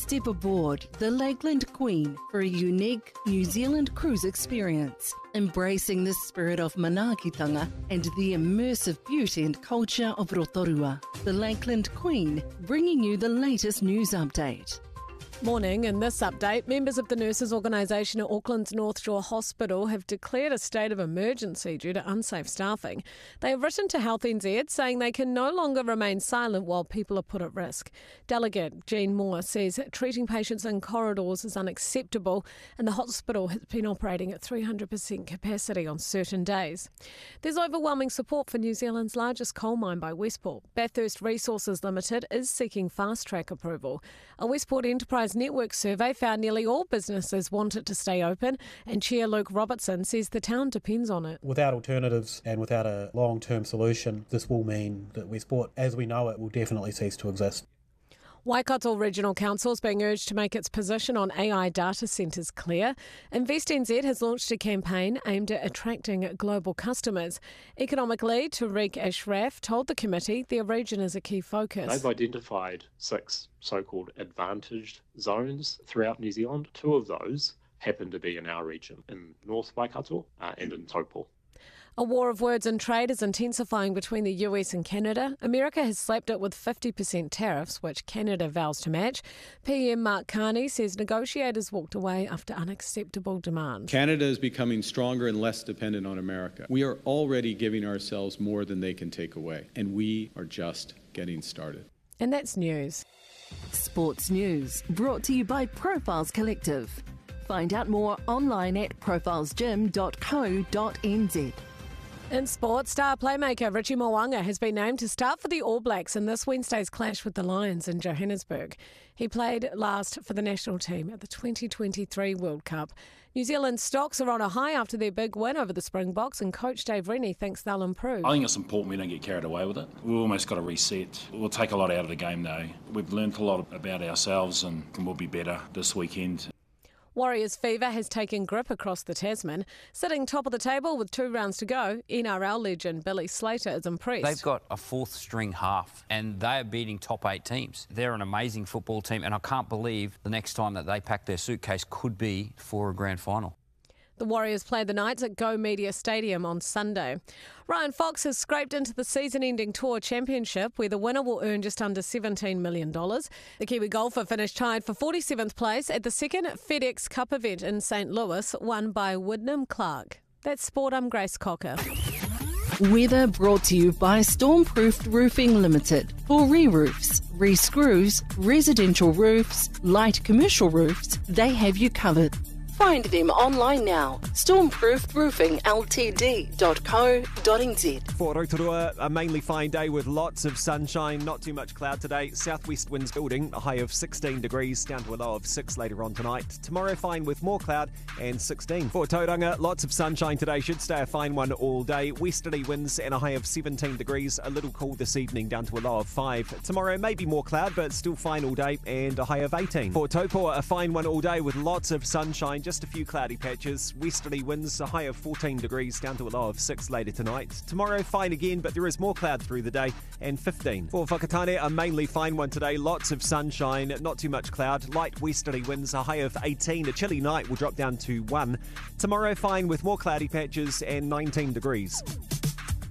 step aboard the Lakeland Queen for a unique New Zealand cruise experience, embracing the spirit of manaakitanga and the immersive beauty and culture of Rotorua. The Lakeland Queen, bringing you the latest news update. Morning. In this update, members of the nurses' organisation at Auckland's North Shore Hospital have declared a state of emergency due to unsafe staffing. They have written to Health NZ saying they can no longer remain silent while people are put at risk. Delegate Jean Moore says treating patients in corridors is unacceptable and the hospital has been operating at 300% capacity on certain days. There's overwhelming support for New Zealand's largest coal mine by Westport. Bathurst Resources Limited is seeking fast-track approval. A Westport Enterprise Network survey found nearly all businesses want it to stay open, and Chair Luke Robertson says the town depends on it. Without alternatives and without a long-term solution, this will mean that Westport, as we know it, will definitely cease to exist. Waikato Regional Council is being urged to make its position on AI data centres clear. Invest NZ has launched a campaign aimed at attracting global customers. Economic lead Tariq Ashraf told the committee their region is a key focus. They've identified 6 so-called advantaged zones throughout New Zealand. 2 of those happen to be in our region, in North Waikato and in Taupo. A war of words and trade is intensifying between the US and Canada. America has slapped it with 50% tariffs, which Canada vows to match. PM Mark Carney says negotiators walked away after unacceptable demands. Canada is becoming stronger and less dependent on America. We are already giving ourselves more than they can take away, and we are just getting started. And that's news. Sports news brought to you by Profiles Collective. Find out more online at profilesgym.co.nz. In sport, star playmaker Richie Mo'unga has been named to start for the All Blacks in this Wednesday's clash with the Lions in Johannesburg. He played last for the national team at the 2023 World Cup. New Zealand stocks are on a high after their big win over the Springboks, and coach Dave Rennie thinks they'll improve. I think it's important we don't get carried away with it. We've almost got to reset. We'll take a lot out of the game though. We've learnt a lot about ourselves and we'll be better this weekend. Warriors fever has taken grip across the Tasman. Sitting top of the table with 2 rounds to go, NRL legend Billy Slater is impressed. They've got a 4th string half and they are beating top 8 teams. They're an amazing football team and I can't believe the next time that they pack their suitcase could be for a grand final. The Warriors play the Knights at Go Media Stadium on Sunday. Ryan Fox has scraped into the season-ending Tour Championship, where the winner will earn just under $17 million. The Kiwi golfer finished tied for 47th place at the second FedEx Cup event in St. Louis, won by Wyndham Clark. That's Sport. I'm Grace Cocker. Weather brought to you by Stormproofed Roofing Limited. For re-roofs, re-screws, residential roofs, light commercial roofs, they have you covered. Find them online now. Stormproofedroofingltd.co.nz. For Rotorua, a mainly fine day with lots of sunshine, not too much cloud today. Southwest winds building, a high of 16 degrees, down to a low of 6 later on tonight. Tomorrow fine with more cloud and 16. For Tauranga, lots of sunshine today, should stay a fine one all day. Westerly winds and a high of 17 degrees, a little cool this evening, down to a low of 5. Tomorrow maybe more cloud, but still fine all day and a high of 18. For Taupo, a fine one all day with lots of sunshine, just a few cloudy patches. Westerly winds, a high of 14 degrees, down to a low of 6 later tonight. Tomorrow fine again, but there is more cloud through the day and 15. For Whakatane, a mainly fine one today, lots of sunshine, not too much cloud, light westerly winds, a high of 18. A chilly night will drop down to 1. Tomorrow fine with more cloudy patches and 19 degrees.